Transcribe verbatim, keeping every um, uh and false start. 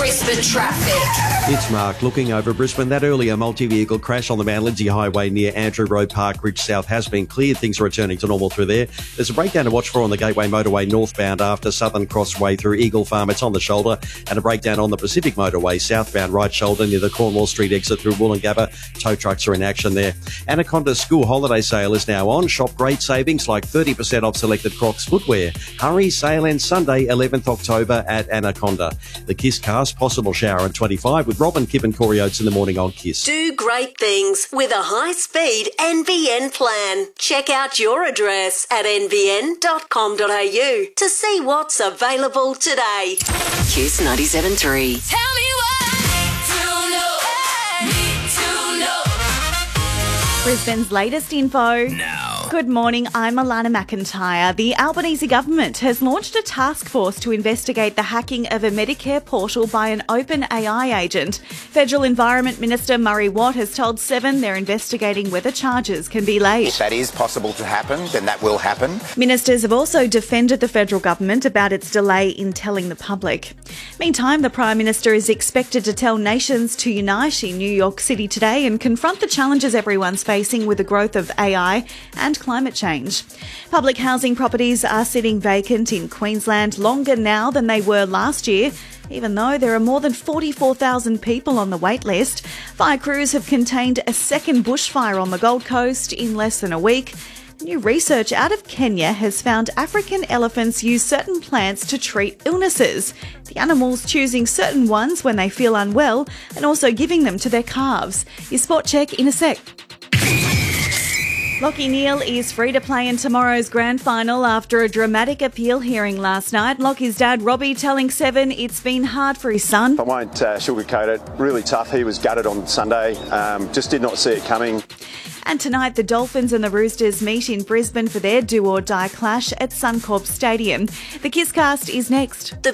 Brisbane traffic. It's Mark looking over Brisbane. That earlier multi-vehicle crash on the Mount Lindsay Highway near Andrew Road, Park Ridge South has been cleared. Things are returning to normal through there. There's a breakdown to watch for on the Gateway Motorway northbound after Southern Crossway through Eagle Farm. It's on the shoulder. And a breakdown on the Pacific Motorway southbound right shoulder near the Cornwall Street exit through Wollongabba. Tow trucks are in action there. Anaconda school holiday sale is now on. Shop great savings like thirty percent off selected Crocs footwear. Hurry, sale ends Sunday, eleventh October at Anaconda. The Kiss Cast, possible shower at twenty-five with Robin, Kip and Corey Oates in the morning on Kiss. Do great things with a high-speed N B N plan. Check out your address at n b n dot com dot a u to see what's available today. Kiss ninety-seven point three. Tell me what to know. Need to know. Brisbane's latest info. Now. Good morning, I'm Alana McIntyre. The Albanese government has launched a task force to investigate the hacking of a Medicare portal by an open A I agent. Federal Environment Minister Murray Watt has told Seven they're investigating whether charges can be laid. If that is possible to happen, then that will happen. Ministers have also defended the federal government about its delay in telling the public. Meantime, the Prime Minister is expected to tell nations to unite in New York City today and confront the challenges everyone's facing with the growth of A I and climate change. Public housing properties are sitting vacant in Queensland longer now than they were last year, even though there are more than forty-four thousand people on the wait list. Fire crews have contained a second bushfire on the Gold Coast in less than a week. New research out of Kenya has found African elephants use certain plants to treat illnesses. The animals choosing certain ones when they feel unwell and also giving them to their calves. Your spot check in a sec. Lachie Neale is free to play in tomorrow's grand final after a dramatic appeal hearing last night. Lachie's dad, Robbie, telling Seven it's been hard for his son. I won't uh, sugarcoat it. Really tough. He was gutted on Sunday. Um, just did not see it coming. And tonight, the Dolphins and the Roosters meet in Brisbane for their do-or-die clash at Suncorp Stadium. The Kiss Cast is next. The